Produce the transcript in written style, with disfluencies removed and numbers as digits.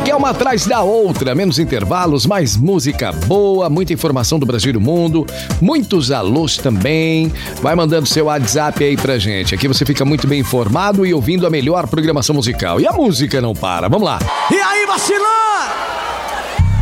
Aqui é uma atrás da outra, menos intervalos, mais música boa, muita informação do Brasil e do mundo, muitos alôs também. Vai mandando seu WhatsApp aí pra gente. Aqui você fica muito bem informado e ouvindo a melhor programação musical. E a música não para. Vamos lá. E aí, vacilão?